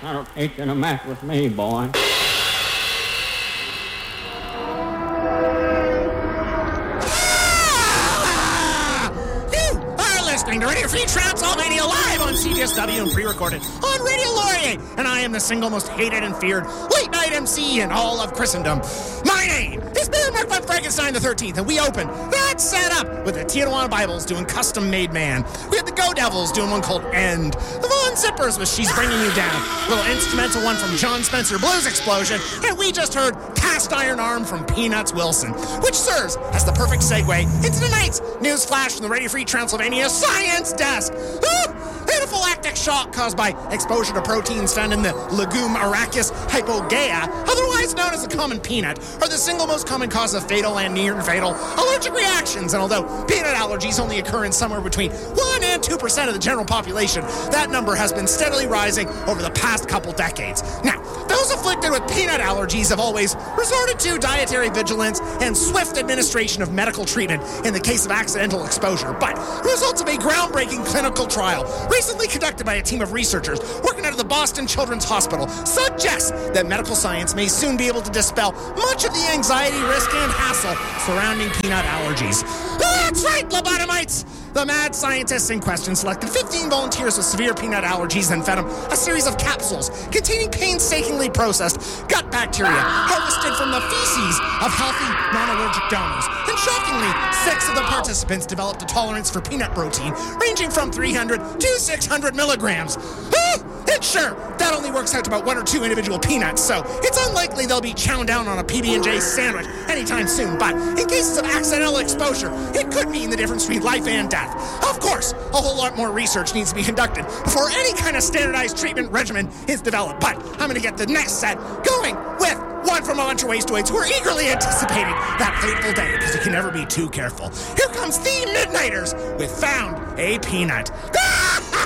That'll teach you to mess with me, boy. To Radio Free Transylvania live on CJSW and pre-recorded on Radio Laurier, and I am the single most hated and feared late night MC in all of Christendom. My name is Bill Mark von Frankenstein the 13th, and we open that setup with the Tijuana Bibles doing Custom Made Man. We have the Go Devils doing one called End. The Von Zippers with She's Bringing You Down. A little instrumental one from John Spencer Blues Explosion, and we just heard Cast Iron Arm from Peanuts Wilson, which serves as the perfect segue into tonight's news flash from the Radio Free Transylvania Science Desk. Anaphylactic shock caused by exposure to proteins found in the legume Arachis hypogaea, otherwise known as the common peanut, are the single most common cause of fatal and near-fatal allergic reactions. And although peanut allergies only occur in somewhere between 1 and 2% of the general population, that number has been steadily rising over the past couple decades. Now, those afflicted with peanut allergies have always resorted to dietary vigilance and swift administration of medical treatment in the case of accidental exposure. But the results of a groundbreaking clinical trial recently conducted by a team of researchers working out of the Boston Children's Hospital suggests that medical science may soon be able to dispel much of the anxiety, risk, and hassle surrounding peanut allergies. That's right, lobotomites! The mad scientists in question selected 15 volunteers with severe peanut allergies and fed them a series of capsules containing painstakingly processed gut bacteria harvested from the feces of healthy, non-allergic donors. And shockingly, 6 of the participants developed a tolerance for peanut protein ranging from 300 to 600 milligrams. And sure, that only works out to about 1 or 2 individual peanuts, so it's unlikely they'll be chowing down on a PB&J sandwich anytime soon. But in cases of accidental exposure, it could mean the difference between life and death. Of course, a whole lot more research needs to be conducted before any kind of standardized treatment regimen is developed. But I'm going to get the next set going with one from a bunch of wastoids who are eagerly anticipating that fateful day, because you can never be too careful. Here comes the Midnighters with Found a Peanut.